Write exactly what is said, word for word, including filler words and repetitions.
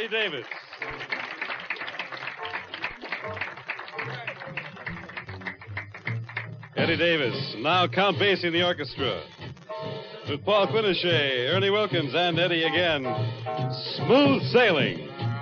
Eddie Davis. Eddie Davis, now Count Basie in the orchestra. With Paul Quinochet, Ernie Wilkins, and Eddie again. Smooth Sailing.